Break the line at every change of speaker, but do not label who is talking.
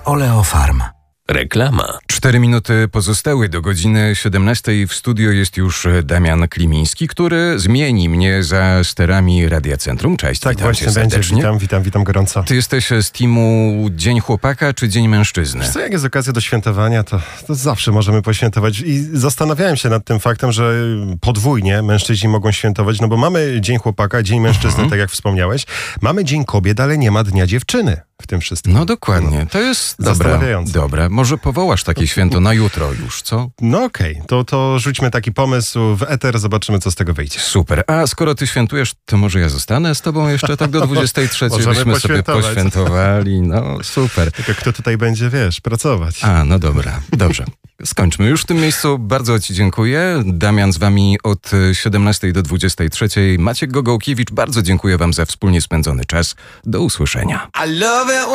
Oleofarm.
Reklama.
4 minuty pozostały do godziny 17. W studio jest już Damian Klimiński, który zmieni mnie za sterami Radia Centrum. Cześć,
tak
witam
właśnie
cię serdecznie.
Witam gorąco.
Ty jesteś z teamu Dzień Chłopaka czy Dzień Mężczyzny?
Wiesz co, jak jest okazja do świętowania, to zawsze możemy poświętować. I zastanawiałem się nad tym faktem, że podwójnie mężczyźni mogą świętować, no bo mamy Dzień Chłopaka, Dzień Mężczyzny, tak jak wspomniałeś. Mamy Dzień Kobiet, ale nie ma Dnia Dziewczyny w tym wszystkim.
No dokładnie, to jest
zastanawiające.
Dobra, może powołasz takie święto na jutro już, co?
No okej, to rzućmy taki pomysł w eter, zobaczymy, co z tego wyjdzie.
Super, a skoro ty świętujesz, to może ja zostanę z tobą jeszcze tak do 23, byśmy sobie poświętowali, no super.
Tylko kto tutaj będzie, pracować?
No dobra, dobrze. Skończmy już w tym miejscu. Bardzo ci dziękuję. Damian z wami od 17 do 23. Maciek Gogołkiewicz, bardzo dziękuję wam za wspólnie spędzony czas. Do usłyszenia.